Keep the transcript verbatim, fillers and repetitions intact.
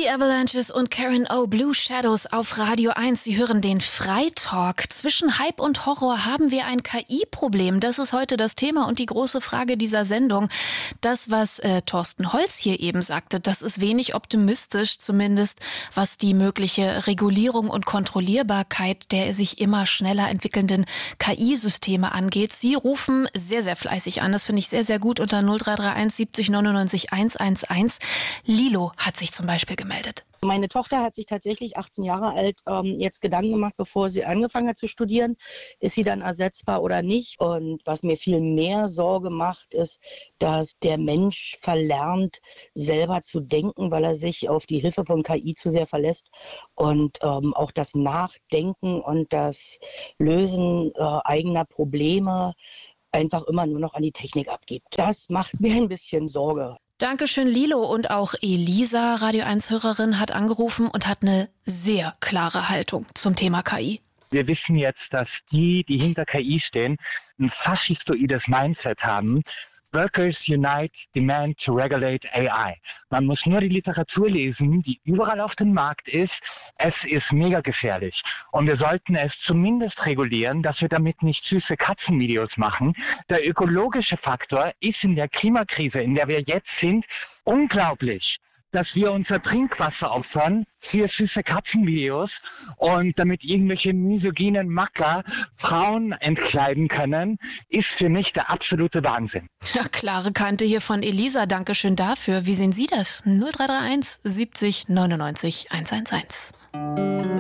The Avalanches und Karen O. Blue Shadows auf Radio eins. Sie hören den Freitalk. Zwischen Hype und Horror haben wir ein K I-Problem. Das ist heute das Thema und die große Frage dieser Sendung. Das, was äh, Thorsten Holz hier eben sagte, das ist wenig optimistisch, zumindest was die mögliche Regulierung und Kontrollierbarkeit der sich immer schneller entwickelnden K I-Systeme angeht. Sie rufen sehr, sehr fleißig an. Das finde ich sehr, sehr gut unter null drei drei eins siebzig neunundneunzig hundertelf. Lilo hat sich zum Beispiel gemeldet. Meine Tochter hat sich tatsächlich achtzehn Jahre alt ähm, jetzt Gedanken gemacht, bevor sie angefangen hat zu studieren. Ist sie dann ersetzbar oder nicht? Und was mir viel mehr Sorge macht, ist, dass der Mensch verlernt, selber zu denken, weil er sich auf die Hilfe von K I zu sehr verlässt. Und ähm, auch das Nachdenken und das Lösen äh, eigener Probleme einfach immer nur noch an die Technik abgibt. Das macht mir ein bisschen Sorge. Dankeschön, Lilo. Und auch Elisa, Radio eins-Hörerin, hat angerufen und hat eine sehr klare Haltung zum Thema K I. Wir wissen jetzt, dass die, die hinter K I stehen, ein faschistoides Mindset haben. Workers Unite Demand to Regulate A I. Man muss nur die Literatur lesen, die überall auf dem Markt ist. Es ist mega gefährlich. Und wir sollten es zumindest regulieren, dass wir damit nicht süße Katzenvideos machen. Der ökologische Faktor ist in der Klimakrise, in der wir jetzt sind, unglaublich, dass wir unser Trinkwasser opfern für süße Katzenvideos und damit irgendwelche misogynen Macker Frauen entkleiden können, ist für mich der absolute Wahnsinn. Ja, klare Kante hier von Elisa. Dankeschön dafür. Wie sehen Sie das? null drei drei eins siebzig neunundneunzig hundertelf.